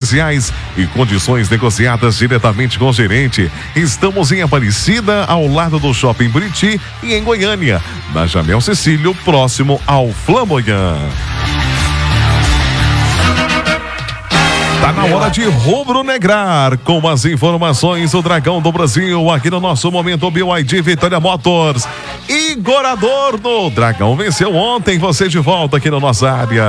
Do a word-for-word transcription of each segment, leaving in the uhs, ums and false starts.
especiais e condições negociadas diretamente com o gerente. Estamos em Aparecida, ao lado do Shopping Buriti, e em Goiânia, na Jamel Cecílio, próximo ao Flamboyant. Tá na hora de rubro-negrar com as informações do Dragão do Brasil aqui no nosso Momento B Y D Vitória Motors. Igor Adorno, Dragão venceu ontem, você de volta aqui na nossa área.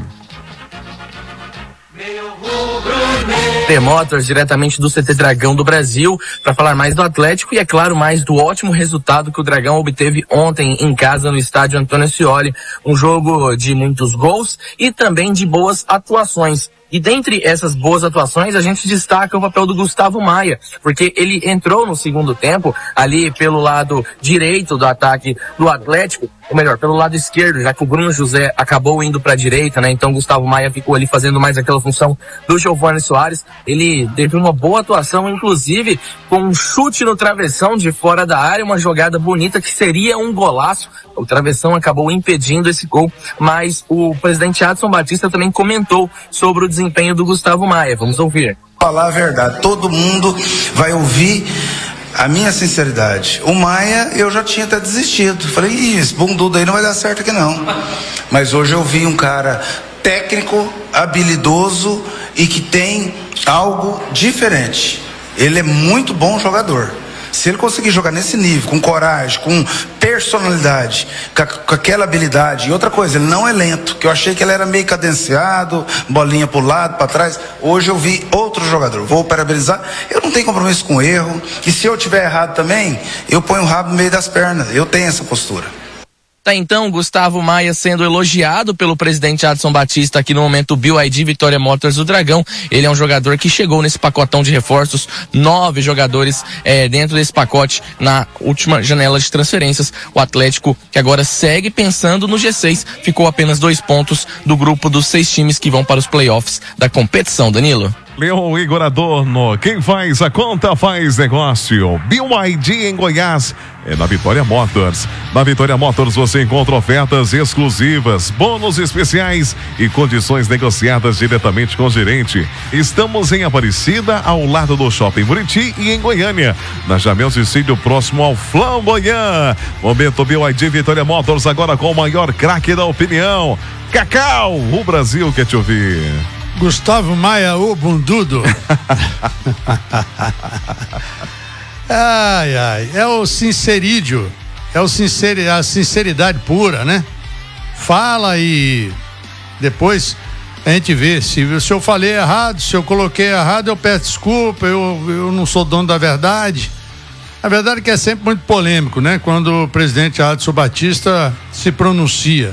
Motors, diretamente do C T Dragão do Brasil, para falar mais do Atlético e, é claro, mais do ótimo resultado que o Dragão obteve ontem em casa no estádio Antônio Ascioli. Um jogo de muitos gols e também de boas atuações. E dentre essas boas atuações, a gente destaca o papel do Gustavo Maia, porque ele entrou no segundo tempo ali pelo lado direito do ataque do Atlético, ou melhor, pelo lado esquerdo, já que o Bruno José acabou indo para a direita, né? Então o Gustavo Maia ficou ali fazendo mais aquela função do Giovani Soares. Ele teve uma boa atuação, inclusive com um chute no travessão de fora da área, uma jogada bonita que seria um golaço. O travessão acabou impedindo esse gol, mas o presidente Adson Batista também comentou sobre o desempenho do Gustavo Maia. Vamos ouvir. Falar a verdade, todo mundo vai ouvir a minha sinceridade. O Maia, eu já tinha até desistido. Falei, ih, esse bundudo aí não vai dar certo aqui não. Mas hoje eu vi um cara técnico, habilidoso e que tem algo diferente. Ele é muito bom jogador. Se ele conseguir jogar nesse nível, com coragem, com personalidade, com, a, com aquela habilidade, e outra coisa, ele não é lento, que eu achei que ele era meio cadenciado, bolinha pro lado, para trás. Hoje eu vi outro jogador. Vou parabenizar. Eu não tenho compromisso com erro, e se eu tiver errado também, eu ponho o rabo no meio das pernas. Eu tenho essa postura. Tá, então, Gustavo Maia sendo elogiado pelo presidente Adson Batista aqui no Momento B Y D Vitória Motors do Dragão. Ele é um jogador que chegou nesse pacotão de reforços, nove jogadores é, dentro desse pacote na última janela de transferências. O Atlético, que agora segue pensando no G seis, ficou apenas dois pontos do grupo dos seis times que vão para os playoffs da competição. Danilo. Leão Igor Adorno, quem faz a conta faz negócio. B Y D em Goiás é na Vitória Motors. Na Vitória Motors você encontra ofertas exclusivas, bônus especiais e condições negociadas diretamente com o gerente. Estamos em Aparecida, ao lado do Shopping Buriti, e em Goiânia, na Jamel Cecílio, próximo ao Flamboyant. Momento B Y D Vitória Motors, agora com o maior craque da opinião, Cacau. O Brasil quer te ouvir. Gustavo Maia, o bundudo. Ai, ai, é o sincerídio, é o sinceri, a sinceridade pura, né? Fala e depois a gente vê. Se, se eu falei errado, se eu coloquei errado, eu peço desculpa, eu, eu não sou dono da verdade. A verdade é que é sempre muito polêmico, né? Quando o presidente Adson Batista se pronuncia.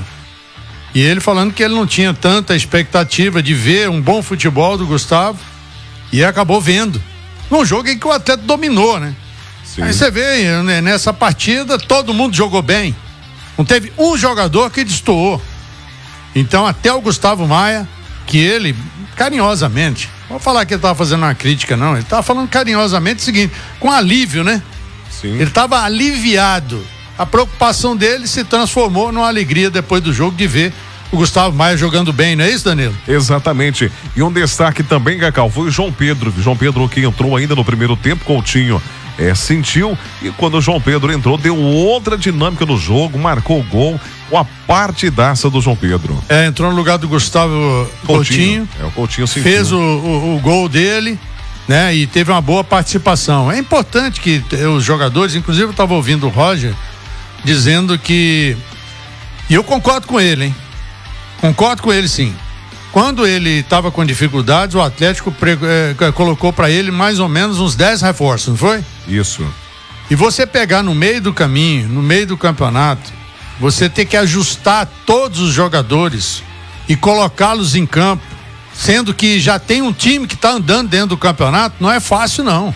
E ele falando que ele não tinha tanta expectativa de ver um bom futebol do Gustavo, e acabou vendo. Num jogo em que o Atlético dominou, né? Sim. Aí você vê, né, nessa partida, todo mundo jogou bem. Não teve um jogador que destoou. Então, até o Gustavo Maia, que ele, carinhosamente, não vou falar que ele estava fazendo uma crítica, não. Ele estava falando carinhosamente o seguinte, com alívio, né? Sim. Ele estava aliviado. A preocupação dele se transformou numa alegria depois do jogo de ver o Gustavo Maia jogando bem, não é isso, Danilo? Exatamente. E um destaque também, Cacau, foi o João Pedro. João Pedro que entrou ainda no primeiro tempo, Coutinho é, sentiu, e quando o João Pedro entrou, deu outra dinâmica no jogo, marcou o gol, uma partidaça do João Pedro. É, entrou no lugar do Gustavo Coutinho. Coutinho é, o Coutinho sentiu. Fez o, o, o gol dele, né? E teve uma boa participação. É importante que os jogadores, inclusive eu estava ouvindo o Roger dizendo que, e eu concordo com ele, hein? Concordo com ele, sim. Quando ele estava com dificuldades, o Atlético pre, eh, colocou para ele mais ou menos uns dez reforços, não foi? Isso. E você pegar no meio do caminho, no meio do campeonato, você ter que ajustar todos os jogadores e colocá-los em campo, sendo que já tem um time que está andando dentro do campeonato, não é fácil, não.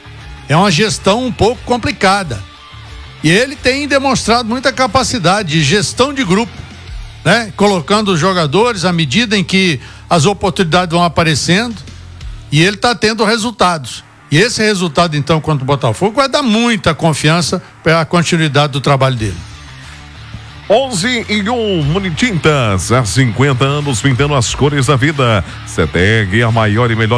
É uma gestão um pouco complicada. E ele tem demonstrado muita capacidade de gestão de grupo, né? Colocando os jogadores à medida em que as oportunidades vão aparecendo, e ele está tendo resultados. E esse resultado, então, contra o Botafogo, vai dar muita confiança para a continuidade do trabalho dele. onze e um Munitintas, há cinquenta anos pintando as cores da vida. C E T E G, a maior e melhor